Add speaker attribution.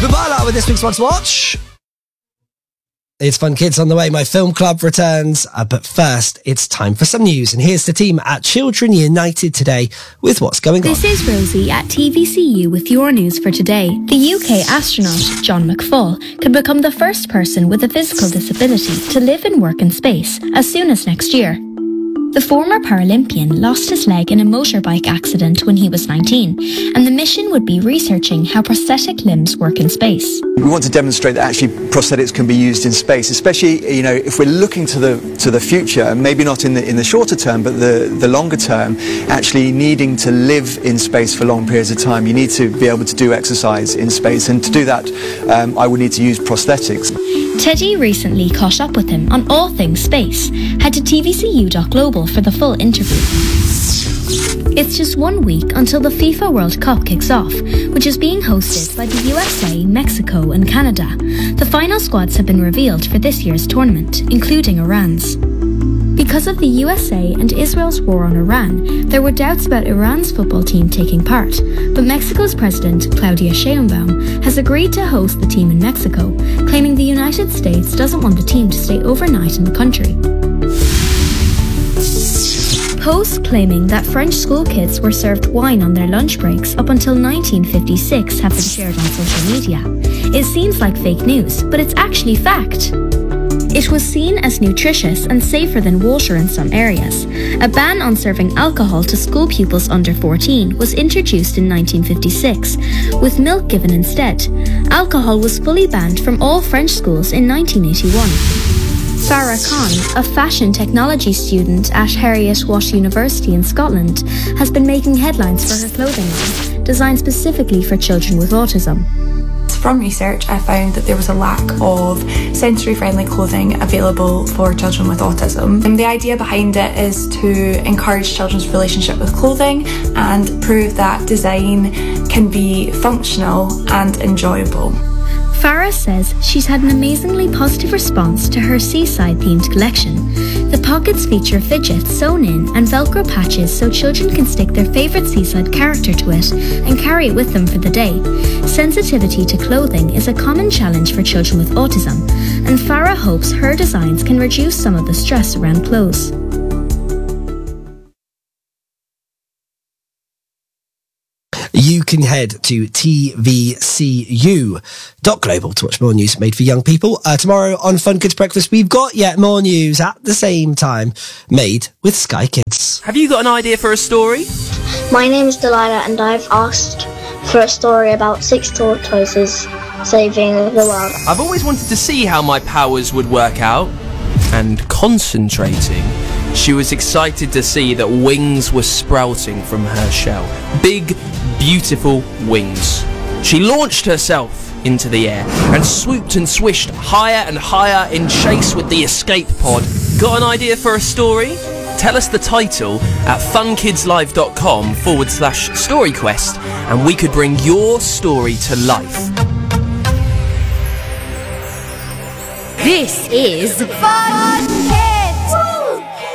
Speaker 1: Bubala with this week's What's Watch. It's Fun Kids on the way. My film club returns. But first, it's time for some news. And here's the team at Children United today with what's going on.
Speaker 2: This is Rosie at TVCU with your news for today. The UK astronaut John McFall could become the first person with a physical disability to live and work in space as soon as next year. The former Paralympian lost his leg in a motorbike accident when he was 19, and the mission would be researching how prosthetic limbs work in space.
Speaker 3: We want to demonstrate that actually prosthetics can be used in space, especially if we're looking to the future, maybe not in the shorter term, but the longer term, actually needing to live in space for long periods of time. You need to be able to do exercise in space, and to do that, I would need to use prosthetics.
Speaker 2: Teddy recently caught up with him on all things space. Head to tvcu.global for the full interview. It's just 1 week until the FIFA World Cup kicks off, which is being hosted by the USA, Mexico and Canada. The final squads have been revealed for this year's tournament, including Iran's. Because of the USA and Israel's war on Iran, there were doubts about Iran's football team taking part, but Mexico's president, Claudia Sheinbaum, has agreed to host the team in Mexico, claiming the United States doesn't want the team to stay overnight in the country. Posts claiming that French school kids were served wine on their lunch breaks up until 1956 have been shared on social media. It seems like fake news, but it's actually fact. It was seen as nutritious and safer than water in some areas. A ban on serving alcohol to school pupils under 14 was introduced in 1956, with milk given instead. Alcohol was fully banned from all French schools in 1981. Farah Khan, a fashion technology student at Heriot-Watt University in Scotland, has been making headlines for her clothing line, designed specifically for children with autism.
Speaker 4: From research, I found that there was a lack of sensory-friendly clothing available for children with autism. And the idea behind it is to encourage children's relationship with clothing and prove that design can be functional and enjoyable.
Speaker 2: Farah says she's had an amazingly positive response to her seaside-themed collection. The pockets feature fidgets sewn in and Velcro patches so children can stick their favourite seaside character to it and carry it with them for the day. Sensitivity to clothing is a common challenge for children with autism, and Farah hopes her designs can reduce some of the stress around clothes.
Speaker 1: You can head to tvcu.global to watch more news made for young people. Tomorrow on Fun Kids Breakfast, we've got yet more news at the same time made with Sky Kids.
Speaker 5: Have you got an idea for a story?
Speaker 6: My name is Delilah and I've asked for a story about 6 tortoises saving the world.
Speaker 5: I've always wanted to see how my powers would work out. And concentrating, she was excited to see that wings were sprouting from her shell. Big, beautiful wings. She launched herself into the air and swooped and swished higher and higher in chase with the escape pod. Got an idea for a story? Tell us the title at funkidslive.com/storyquest and we could bring your story to life.
Speaker 7: This is Fun Kids!